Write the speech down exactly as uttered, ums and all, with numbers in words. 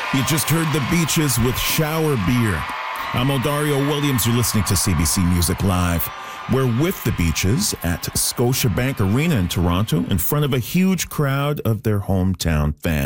You just heard the Beaches with Shower Beer. I'm Odario Williams. You're listening to C B C Music Live. We're with the Beaches at Scotiabank Arena in Toronto in front of a huge crowd of their hometown fans.